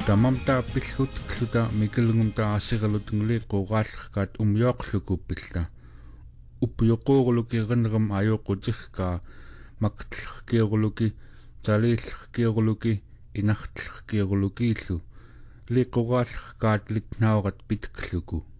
Tamamta pillhut kluta mikilungum ta asigalutungli qoqaallqaat umyoqlukupilla uppuyoqoorluki rinram ayoqutihka maqtllerkiorluki taliilllerkiorluki inartlerkiorlukiillu liqoqaallqaat litnaurat pitkluku